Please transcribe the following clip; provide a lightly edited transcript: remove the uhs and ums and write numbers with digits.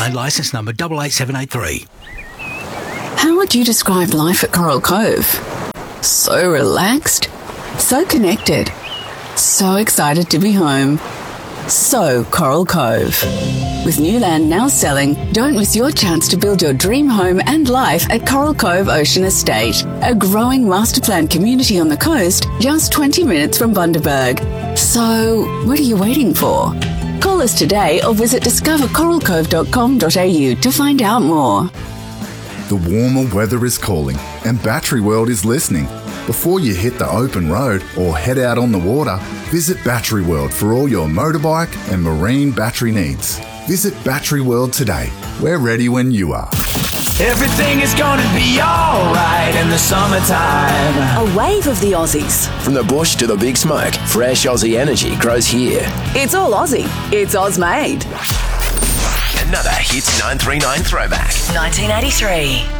Queensland licence number 88783. How would you describe life at Coral Cove? So relaxed, so connected, so excited to be home. So Coral Cove. With new land now selling, don't miss your chance to build your dream home and life at Coral Cove Ocean Estate, a growing master plan community on the coast, just 20 minutes from Bundaberg. So, what are you waiting for? Call us today or visit discovercoralcove.com.au to find out more. The warmer weather is calling and Battery World is listening. Before you hit the open road or head out on the water, visit Battery World for all your motorbike and marine battery needs. Visit Battery World today. We're ready when you are. Everything is gonna be alright in the summertime. A wave of the Aussies. From the bush to the big smoke, fresh Aussie energy grows here. It's all Aussie. It's Oz-made. Another Hits 939 throwback. 1983.